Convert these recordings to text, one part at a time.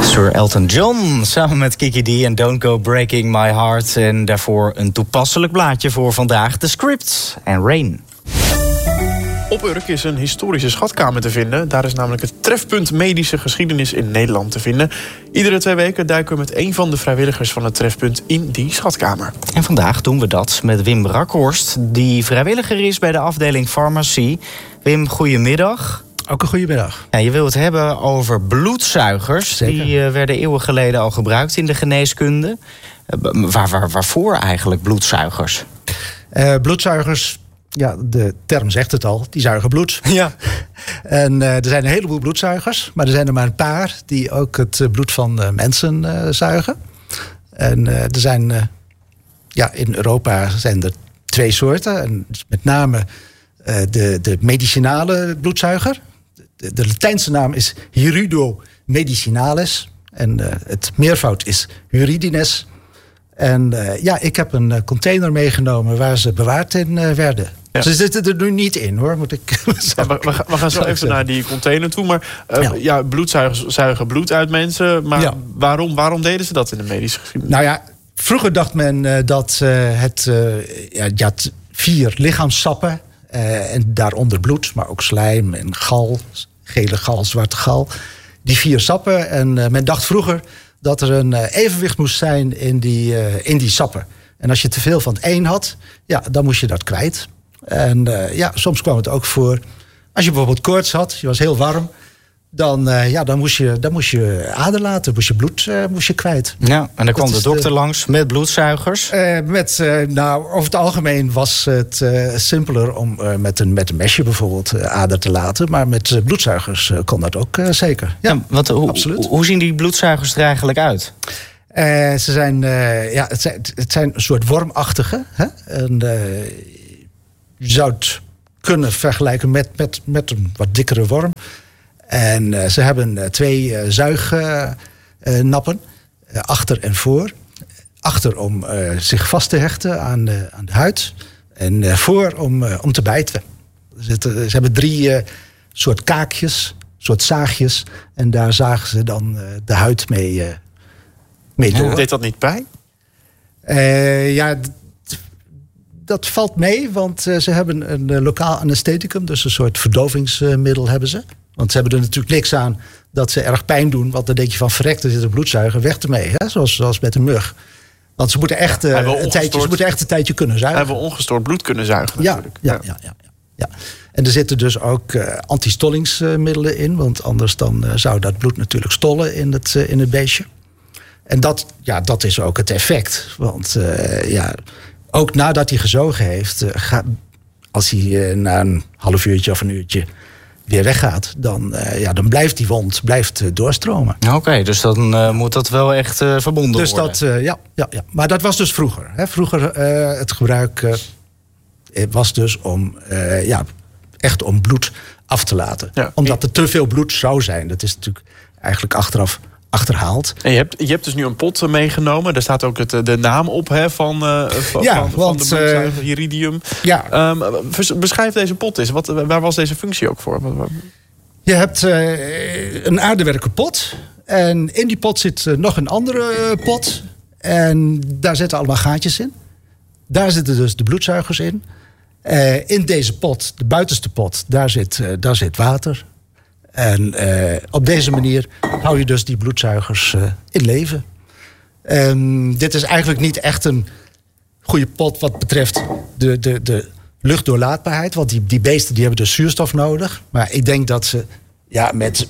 Sir Elton John samen met Kiki D en Don't Go Breaking My Heart. En daarvoor een toepasselijk blaadje voor vandaag. The Script en Rain. Op Urk is een historische schatkamer te vinden. Daar is namelijk het trefpunt medische geschiedenis in Nederland te vinden. Iedere 2 weken duiken we met een van de vrijwilligers van het trefpunt in die schatkamer. En vandaag doen we dat met Wim Rakhorst, die vrijwilliger is bij de afdeling farmacie. Wim, goedemiddag. Ook een goede middag. Ja, je wilt het hebben over bloedzuigers. Zeker. Die werden eeuwen geleden al gebruikt in de geneeskunde. Waarvoor eigenlijk bloedzuigers? Bloedzuigers, ja, de term zegt het al, die zuigen bloed. Ja. En er zijn een heleboel bloedzuigers, maar er zijn er maar een paar die ook het bloed van mensen zuigen. En er zijn, in Europa zijn er 2 soorten. En met name de medicinale bloedzuiger. De Latijnse naam is Hirudo medicinalis. En het meervoud is Hirudinis. En ik heb een container meegenomen waar ze bewaard in werden. Ja. Ze zitten er nu niet in, hoor. Moet ik we gaan zo even naar die container toe. Maar bloedzuigers zuigen bloed uit mensen. Maar waarom deden ze dat in de medische geschiedenis? Nou ja, vroeger dacht men dat je had 4 lichaamssappen. En daaronder bloed, maar ook slijm en gal. Gele gal, zwarte gal. Die 4 sappen. En men dacht vroeger dat er een evenwicht moest zijn in die sappen. En als je te veel van het een had, dan moest je dat kwijt. En soms kwam het ook voor. Als je bijvoorbeeld koorts had, je was heel warm, dan moest je aderlaten, moest je bloed moest je kwijt. Ja, en dan kwam de dokter langs met bloedzuigers. Over het algemeen was het simpeler om met een mesje bijvoorbeeld ader te laten. Maar met bloedzuigers kon dat ook zeker. Ja, absoluut. Hoe zien die bloedzuigers er eigenlijk uit? Ze zijn, het zijn een soort wormachtige. Hè? En, je zou het kunnen vergelijken met een wat dikkere worm. En ze hebben 2 zuignappen, achter en voor. Achter om zich vast te hechten aan de huid. En voor om te bijten. Ze hebben 3 soort kaakjes, soort zaagjes. En daar zagen ze dan de huid mee door. Deed dat niet pijn? Dat valt mee, want ze hebben een lokaal anestheticum. Dus een soort verdovingsmiddel hebben ze. Want ze hebben er natuurlijk niks aan dat ze erg pijn doen. Want dan denk je van verrekt, er zit een bloedzuiger, weg ermee. Hè? Zoals met een mug. Want ze moeten echt, een tijdje kunnen zuigen. Hebben we ongestoord bloed kunnen zuigen natuurlijk. Ja. En er zitten dus ook antistollingsmiddelen in. Want anders dan zou dat bloed natuurlijk stollen in het beestje. En dat is ook het effect. Want ook nadat hij gezogen heeft, als hij na een half uurtje of een uurtje weer weggaat, dan blijft die wond doorstromen. Oké, dus dan moet dat wel echt verbonden worden. Ja. Maar dat was dus vroeger. Hè. Vroeger het gebruik was dus om echt om bloed af te laten. Ja. Omdat er te veel bloed zou zijn. Dat is natuurlijk eigenlijk achteraf achterhaald. En je hebt dus nu een pot meegenomen. Daar staat ook de naam op van de bloedzuiger, Iridium. Ja. Beschrijf deze pot eens. Waar was deze functie ook voor? Je hebt een aardewerken pot. En in die pot zit nog een andere pot. En daar zitten allemaal gaatjes in. Daar zitten dus de bloedzuigers in. In deze pot, de buitenste pot, daar zit water. En op deze manier hou je dus die bloedzuigers in leven. Dit is eigenlijk niet echt een goede pot wat betreft de luchtdoorlaatbaarheid. Want die beesten die hebben dus zuurstof nodig. Maar ik denk dat ze met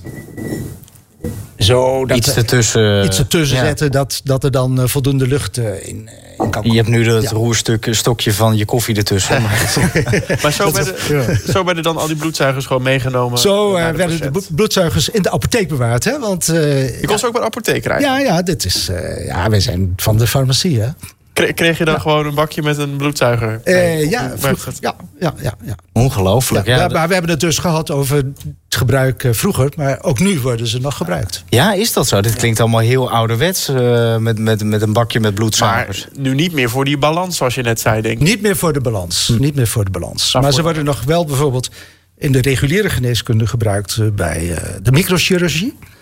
iets ertussen zetten, dat er dan voldoende lucht in kan komen. Je hebt nu het roerstokje van je koffie ertussen. Maar zo werden dan al die bloedzuigers gewoon meegenomen? Zo werden de bloedzuigers in de apotheek bewaard. Hè? Want, je kon ze ook bij de apotheek krijgen? Ja, dit is. Wij zijn van de farmacie, hè? Kreeg je dan gewoon een bakje met een bloedzuiger? Ja. Ongelooflijk. Maar we hebben het dus gehad over het gebruik vroeger. Maar ook nu worden ze nog gebruikt. Ja, is dat zo? Dit klinkt allemaal heel ouderwets met een bakje met bloedzuigers. Maar nu niet meer voor die balans, zoals je net zei, denk ik. Niet meer voor de balans. Maar ze worden nog wel bijvoorbeeld in de reguliere geneeskunde gebruikt bij de microchirurgie.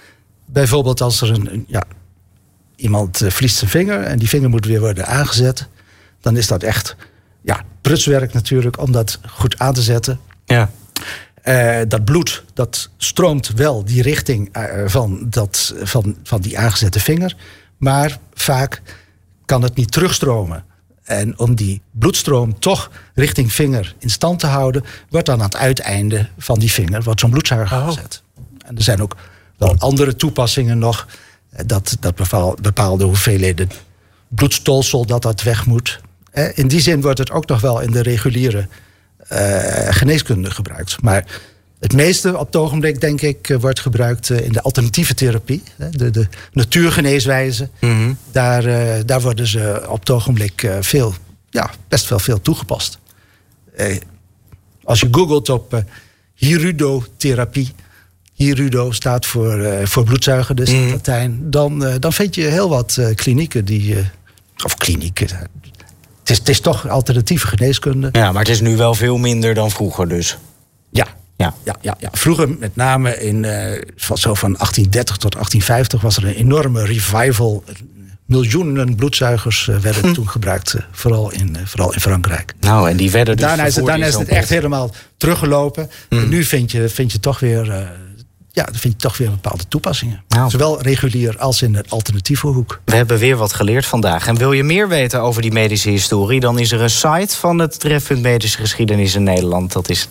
Bijvoorbeeld als er iemand verliest zijn vinger en die vinger moet weer worden aangezet, dan is dat echt prutswerk natuurlijk om dat goed aan te zetten. Ja. Dat bloed, dat stroomt wel die richting van die aangezette vinger. Maar vaak kan het niet terugstromen. En om die bloedstroom toch richting vinger in stand te houden, wordt dan aan het uiteinde van die vinger zo'n bloedzuiger gezet. En er zijn ook wel andere toepassingen nog. Dat bepaalde hoeveelheden bloedstolsel dat weg moet. In die zin wordt het ook nog wel in de reguliere geneeskunde gebruikt. Maar het meeste op het ogenblik, denk ik, wordt gebruikt in de alternatieve therapie. De natuurgeneeswijze. Mm-hmm. Daar worden ze op het ogenblik best wel veel toegepast. Als je googelt op hirudotherapie. Hirudo staat voor bloedzuiger, dus in Latijn. Dan vind je heel wat klinieken of klinieken. Het is toch alternatieve geneeskunde. Ja, maar het is nu wel veel minder dan vroeger dus. Ja. Vroeger, met name zo van 1830 tot 1850... was er een enorme revival. Miljoenen bloedzuigers werden toen gebruikt. Vooral in Frankrijk. Nou, en die werden dus daarna is het echt helemaal teruggelopen. En nu vind je toch weer bepaalde toepassingen. Nou. Zowel regulier als in de alternatieve hoek. We hebben weer wat geleerd vandaag. En wil je meer weten over die medische historie, dan is er een site van het Trefpunt Medische Geschiedenis in Nederland. Dat is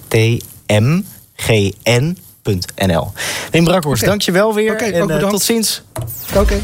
tmgn.nl. Wim Brakhorst, dank je wel weer. En tot ziens. Oké.